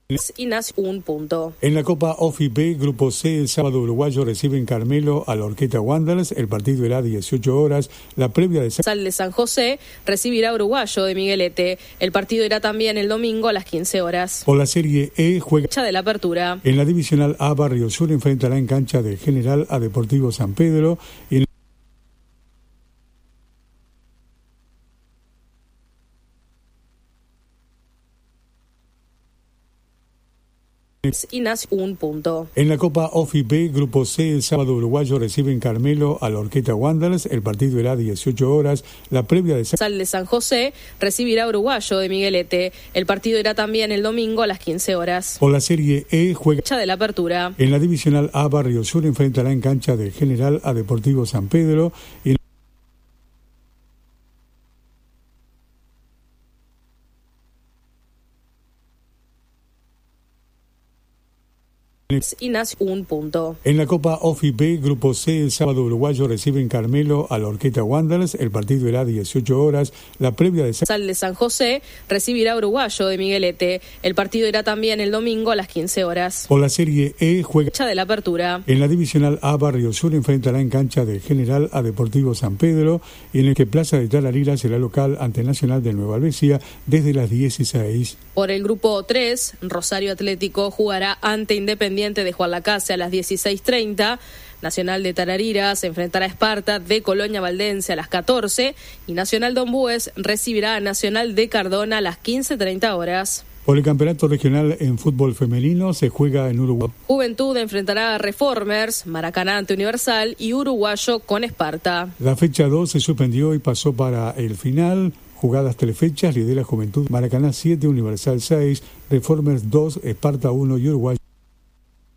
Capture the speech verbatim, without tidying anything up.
Y nace un punto. En la Copa O F I B, Grupo C, el sábado uruguayo recibe en Carmelo a la Orqueta Wanderers. El partido era a dieciocho horas. La previa de Sal de San José recibirá a Uruguayo de Miguelete. El partido irá también el domingo a las quince horas. Por la Serie E juega Fecha de la apertura. En la Divisional A, Barrio Sur enfrentará en cancha de General a Deportivo San Pedro. Y en Y nace un punto. En la Copa O F I B, Grupo C, el sábado uruguayo recibe en Carmelo a la Orqueta Wanderers. El partido era a dieciocho horas. La previa de Sal de San José recibirá a Uruguayo de Miguelete. El partido irá también el domingo a las quince horas. Por la Serie E juega Fecha de la apertura. En la Divisional A, Barrio Sur enfrentará en cancha de General a Deportivo San Pedro. Y en Y nace un punto. En la Copa O F I B, Grupo C, el sábado uruguayo recibe en Carmelo a la Orqueta Wanderers. El partido era a dieciocho horas. La previa de Sal de San José recibirá a Uruguayo de Miguelete. El partido irá también el domingo a las quince horas. Por la Serie E juega Fecha de la apertura. En la Divisional A, Barrio Sur enfrentará en cancha de General a Deportivo San Pedro, y en el que Plaza de Tararira será local ante Nacional de Nueva Albesia desde las dieciséis. Por el grupo tres, Rosario Atlético jugará ante Independiente de Juan Lacase a las dieciséis treinta. Nacional de Tararira se enfrentará a Esparta de Colonia Valdense a las catorce y Nacional Dombúes recibirá a Nacional de Cardona a las quince treinta horas. Por el campeonato regional en fútbol femenino se juega en Uruguay. Juventud enfrentará a Reformers, Maracaná ante Universal y Uruguayo con Esparta. La fecha dos se suspendió y pasó para el final. Jugadas tres fechas, lidera Juventud, Maracaná siete, Universal seis, Reformers dos, Esparta uno y Uruguayo.